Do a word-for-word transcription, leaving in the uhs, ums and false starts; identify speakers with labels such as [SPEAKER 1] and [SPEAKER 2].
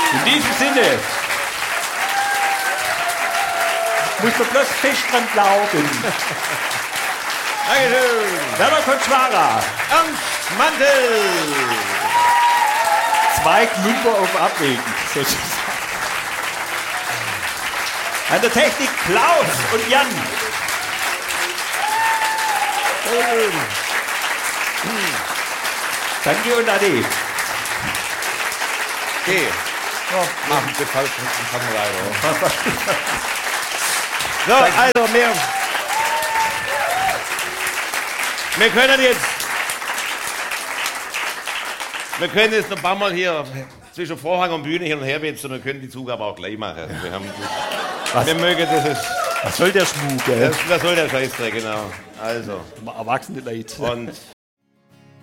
[SPEAKER 1] In diesem Sinne muss man bloß fest dran glauben.
[SPEAKER 2] Dankeschön.
[SPEAKER 1] Werner Kotschwara.
[SPEAKER 2] Ernst Mantel.
[SPEAKER 1] Zwei Gmünder auf Abwägen, sozusagen. An der Technik Klaus und Jan. Danke und Ade.
[SPEAKER 2] Okay. Ja, mach mich falsch und kann weiter. So, also mehr. Wir können jetzt. Wir können jetzt noch ein paar Mal hier zwischen Vorhang und Bühne hin und her wechseln. Wir können die Zugabe auch gleich machen. Wir, haben das, wir mögen das. Ist,
[SPEAKER 1] Was soll der Schmuck, gell?
[SPEAKER 2] das, was soll der Scheißdreck, genau. Also.
[SPEAKER 1] Erwachsene Leute.
[SPEAKER 2] Und